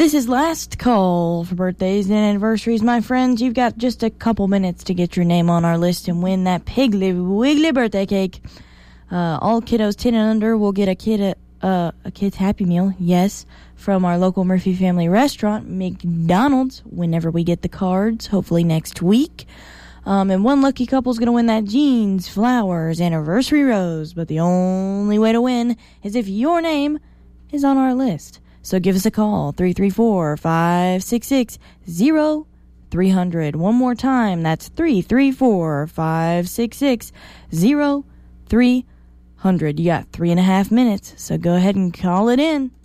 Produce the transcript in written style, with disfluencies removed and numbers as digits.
This is last call for birthdays and anniversaries, my friends. You've got just a couple minutes to get your name on our list and win that Piggly Wiggly birthday cake. All kiddos 10 and under will get a kid's Happy Meal, yes, from our local Murphy Family Restaurant, McDonald's, whenever we get the cards, hopefully next week. And one lucky couple's going to win that Jeans Flowers Anniversary Rose. But the only way to win is if your name is on our list. So give us a call, 334-566-0300. One more time, that's 334-566-0300. You got 3.5 minutes, so go ahead and call it in.